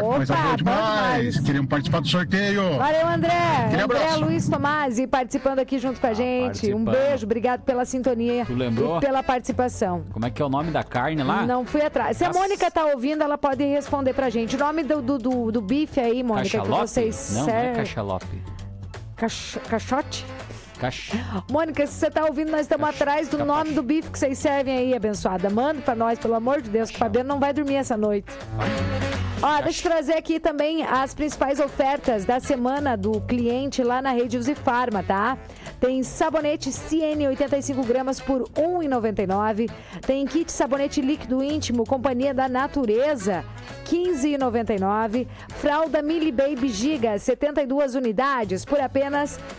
coisa boa demais. Queriam participar do sorteio. Valeu, André. Aquele André abraço. Luiz Tomasi participando aqui junto com a gente. Um beijo, obrigado pela sintonia. Tu lembrou? E pela participação. Como é que é o nome da carne lá? Não fui atrás. Se a Mônica tá ouvindo, ela pode responder pra gente. O nome do bife aí, Mônica, Cachalope? que vocês Não é cachalope. Caixote? Mônica, se você tá ouvindo, nós estamos atrás do nome do bife que vocês servem aí, abençoada. Manda pra nós, pelo amor de Deus, que o Fabiano não vai dormir essa noite. Ó, deixa eu trazer aqui também as principais ofertas da semana do cliente lá na rede Usifarma, tá? Tem sabonete Ciene 85 gramas por R$ 1,99. Tem kit sabonete líquido íntimo Companhia da Natureza, R$ 15,99. Fralda Mili Baby Giga, 72 unidades por apenas R$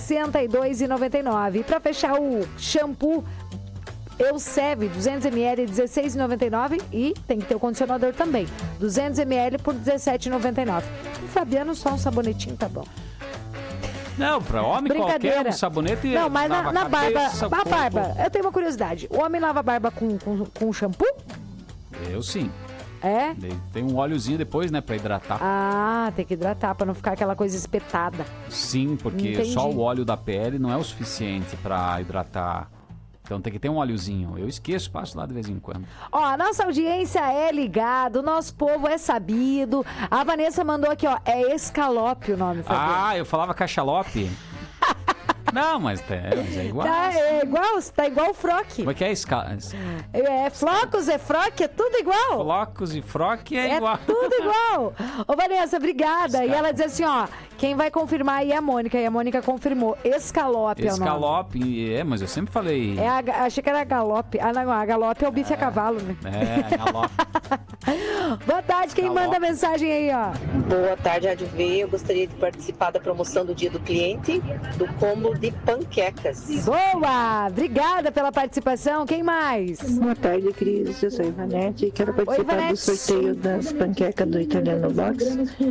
62,99. E para fechar, o shampoo Elseve 200ml, R$ 16,99. E tem que ter o condicionador também, 200ml por R$ 17,99. O Fabiano, só um sabonetinho tá bom. Não, pra homem qualquer, um sabonete. Não, mas na cabeça, barba, a barba, eu tenho uma curiosidade. O homem lava a barba com shampoo? Eu sim. É? Tem um óleozinho depois, né, pra hidratar. Ah, tem que hidratar, pra não ficar aquela coisa espetada. Sim, porque Entendi. só o óleo da pele não é o suficiente pra hidratar. Então tem que ter um óleozinho. Eu esqueço, passo lá de vez em quando. Ó, a nossa audiência é ligada, o nosso povo é sabido. A Vanessa mandou aqui, ó, é escalope o nome, Fabiano. Ah, eu falava cachalope. Não, mas é igual. Tá igual o froque. Como é que é É flocos, é froque, é tudo igual. Flocos e froque é igual. É tudo igual. Ô, Vanessa, obrigada. E ela diz assim, ó, quem vai confirmar aí é a Mônica. E a Mônica confirmou. Escalope é o nome. Escalope, mas eu sempre falei. Achei que era galope. Ah, não, a galope é o bife a cavalo, né? É, galope. Boa tarde, quem manda a mensagem aí, ó? Boa tarde, Rádio V. Eu gostaria de participar da promoção do Dia do Cliente, do combo de panquecas. Boa! Obrigada pela participação. Quem mais? Boa tarde, Cris. Eu sou Ivanete e quero participar do sorteio das panquecas do Italiano Box.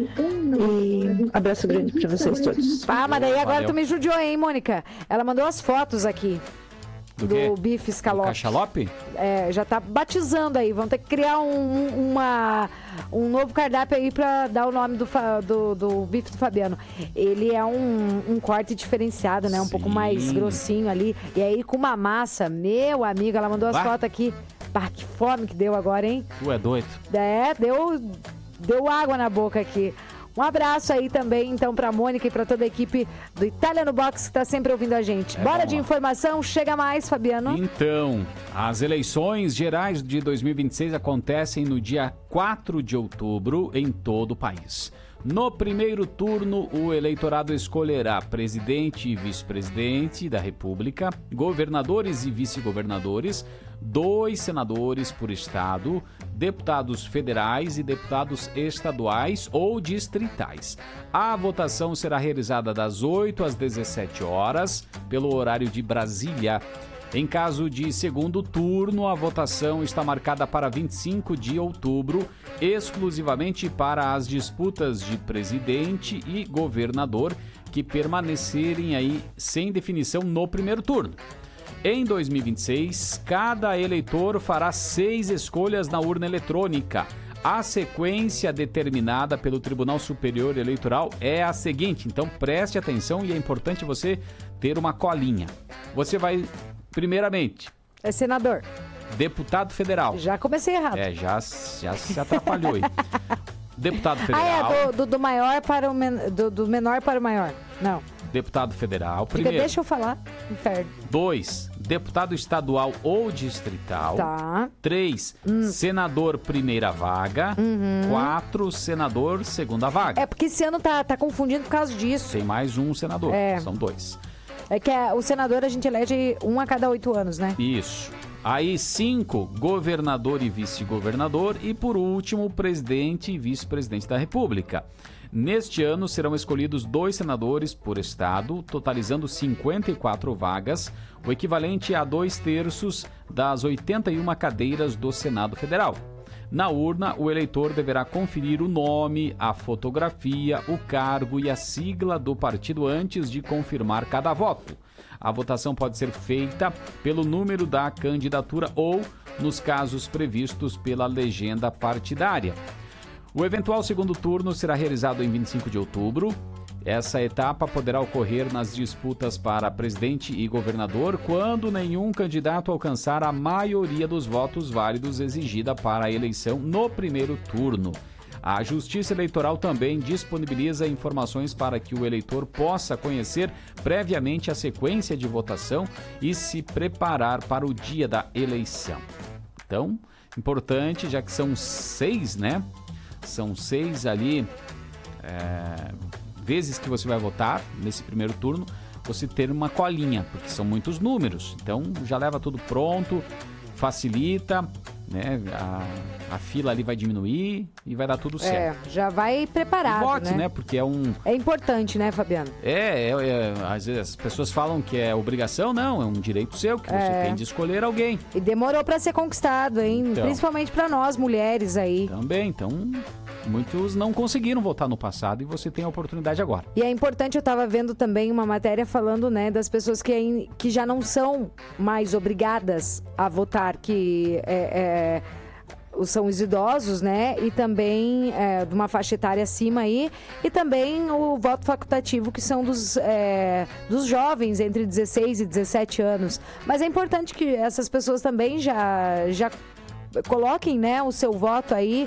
E abraço grande para vocês todos. Ah, mas daí agora tu me judiou, hein, Mônica? Ela mandou as fotos aqui. Do bife escalope. Cachalope? É, já tá batizando aí. Vão ter que criar um novo cardápio aí pra dar o nome do bife do Fabiano. Ele é um corte diferenciado, né? Um pouco mais grossinho ali. E aí com uma massa, meu amigo, ela mandou as fotos aqui. Pá, que fome que deu agora, hein? Tu é doido. É, deu água na boca aqui. Um abraço aí também, então, pra Mônica e pra toda a equipe do Italiano Box que tá sempre ouvindo a gente. Bora de informação, chega mais, Fabiano. Então, as eleições gerais de 2026 acontecem no dia 4 de outubro em todo o país. No primeiro turno, o eleitorado escolherá presidente e vice-presidente da República, governadores e vice-governadores, 2 senadores por estado, deputados federais e deputados estaduais ou distritais. A votação será realizada das 8 às 17 horas, pelo horário de Brasília. Em caso de segundo turno, a votação está marcada para 25 de outubro, exclusivamente para as disputas de presidente e governador que permanecerem aí sem definição no primeiro turno. Em 2026, cada eleitor fará 6 escolhas na urna eletrônica. A sequência determinada pelo Tribunal Superior Eleitoral é a seguinte, então preste atenção e é importante você ter uma colinha. Você vai, primeiramente... É senador. Deputado federal. Já comecei errado. Já se atrapalhou aí. Deputado federal. Do maior para o do menor para o maior. Não. Deputado federal, primeiro. Deixa eu falar, inferno. 2, deputado estadual ou distrital. Tá. 3, senador primeira vaga. 4, senador segunda vaga. É porque esse ano tá confundindo por causa disso. Tem mais um senador, são 2. É que o senador a gente elege 1 a cada 8 anos, né? Isso. Aí 5, governador e vice-governador. E por último, presidente e vice-presidente da República. Neste ano serão escolhidos 2 senadores por estado, totalizando 54 vagas, o equivalente a 2/3 das 81 cadeiras do Senado Federal. Na urna, o eleitor deverá conferir o nome, a fotografia, o cargo e a sigla do partido antes de confirmar cada voto. A votação pode ser feita pelo número da candidatura ou nos casos previstos pela legenda partidária. O eventual segundo turno será realizado em 25 de outubro. Essa etapa poderá ocorrer nas disputas para presidente e governador quando nenhum candidato alcançar a maioria dos votos válidos exigida para a eleição no primeiro turno. A Justiça Eleitoral também disponibiliza informações para que o eleitor possa conhecer previamente a sequência de votação e se preparar para o dia da eleição. Então, importante, já que são 6, né? São 6 ali... vezes que você vai votar nesse primeiro turno, você ter uma colinha, porque são muitos números. Então, já leva tudo pronto, facilita, né? A fila ali vai diminuir e vai dar tudo certo. Já vai preparado, vote, né? Porque é importante, né, Fabiano? Às vezes as pessoas falam que é obrigação, não, é um direito seu, que você tem de escolher alguém. E demorou pra ser conquistado, hein? Então, principalmente pra nós, mulheres aí. Também, então... Muitos não conseguiram votar no passado e você tem a oportunidade agora. E é importante, eu estava vendo também uma matéria falando, né, das pessoas que já não são mais obrigadas a votar, que são os idosos, né, e também de uma faixa etária acima aí, e também o voto facultativo, que são dos jovens entre 16 e 17 anos. Mas é importante que essas pessoas também já coloquem, né, o seu voto aí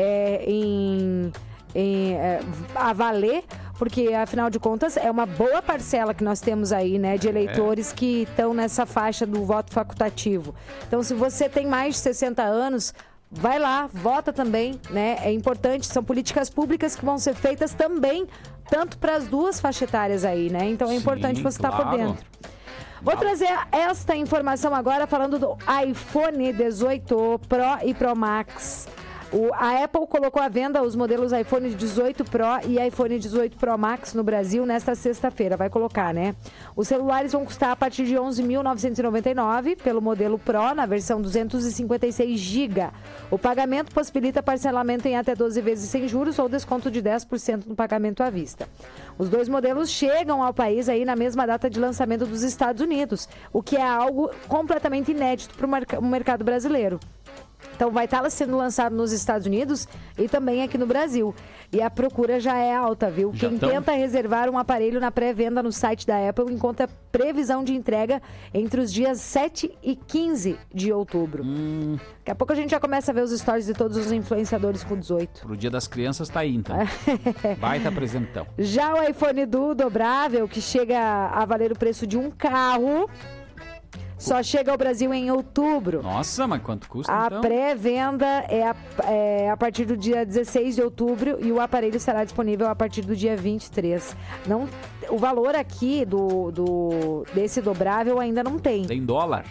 a valer, porque afinal de contas é uma boa parcela que nós temos aí, né, de eleitores que estão nessa faixa do voto facultativo. Então, se você tem mais de 60 anos, vai lá, vota também, né? É importante, são políticas públicas que vão ser feitas também, tanto para as duas faixas etárias aí, né? Então é importante você estar por dentro. Vou trazer esta informação agora falando do iPhone 18 Pro e Pro Max. A Apple colocou à venda os modelos iPhone 18 Pro e iPhone 18 Pro Max no Brasil nesta sexta-feira. Vai colocar, né? Os celulares vão custar a partir de R$ 11.999 pelo modelo Pro, na versão 256 GB. O pagamento possibilita parcelamento em até 12 vezes sem juros ou desconto de 10% no pagamento à vista. Os dois modelos chegam ao país aí na mesma data de lançamento dos Estados Unidos, o que é algo completamente inédito para o mercado brasileiro. Então vai estar sendo lançado nos Estados Unidos e também aqui no Brasil. E a procura já é alta, viu? Quem tenta reservar um aparelho na pré-venda no site da Apple encontra previsão de entrega entre os dias 7 e 15 de outubro. Daqui a pouco a gente já começa a ver os stories de todos os influenciadores com 18. Pro Dia das Crianças tá aí, então. Baita apresentão. Já o iPhone Duo dobrável, que chega a valer o preço de um carro... Só chega ao Brasil em outubro. Nossa, mas quanto custa, então? A pré-venda é a partir do dia 16 de outubro e o aparelho estará disponível a partir do dia 23. O valor aqui desse dobrável ainda não tem. Tem dólar.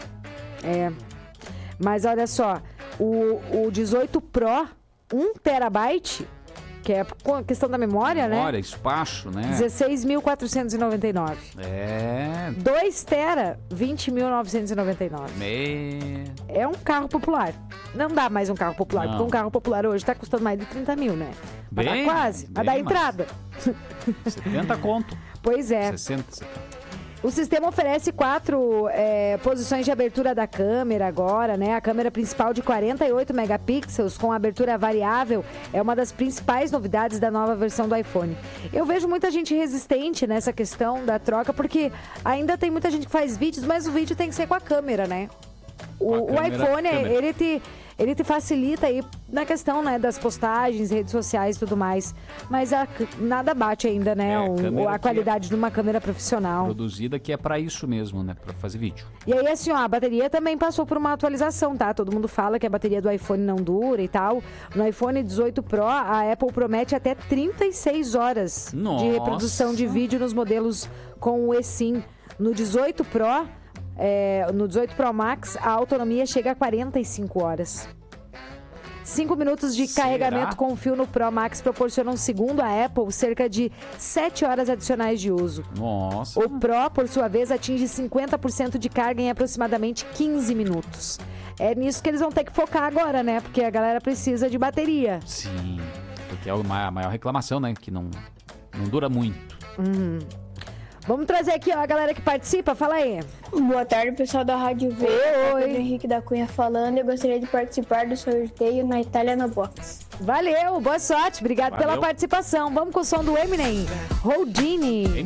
Mas olha só, o 18 Pro, 1 terabyte... que é a questão da memória, né? Memória, espaço, né? 16.499. 2 tera, 20.999. É um carro popular. Não dá mais um carro popular, porque um carro popular hoje tá custando mais de 30 mil, né? Mas dá quase, mas dá entrada. 70 conto. Pois é. 60. O sistema oferece 4 posições de abertura da câmera agora, né? A câmera principal de 48 megapixels com abertura variável é uma das principais novidades da nova versão do iPhone. Eu vejo muita gente resistente nessa questão da troca, porque ainda tem muita gente que faz vídeos, mas o vídeo tem que ser com a câmera, né? O iPhone, ele te facilita aí na questão, né, das postagens, redes sociais e tudo mais. Mas nada bate ainda, né, a qualidade de uma câmera profissional. Produzida que é pra isso mesmo, né, pra fazer vídeo. E aí, assim, ó, a bateria também passou por uma atualização, tá? Todo mundo fala que a bateria do iPhone não dura e tal. No iPhone 18 Pro, a Apple promete até 36 horas de reprodução de vídeo nos modelos com o eSIM. No 18 Pro... no 18 Pro Max, a autonomia chega a 45 horas. 5 minutos de carregamento com fio no Pro Max proporcionam, segundo a Apple, cerca de 7 horas adicionais de uso. Nossa. O Pro, por sua vez, atinge 50% de carga em aproximadamente 15 minutos. É nisso que eles vão ter que focar agora, né? Porque a galera precisa de bateria. Sim, porque é a maior reclamação, né? Que não dura muito. Vamos trazer aqui, ó, a galera que participa. Fala aí. Boa tarde, pessoal da Rádio V. Oi. Henrique da Cunha falando. Eu gostaria de participar do sorteio na Itália no Box. Valeu, boa sorte. Obrigado pela participação. Vamos com o som do Eminem. Houdini.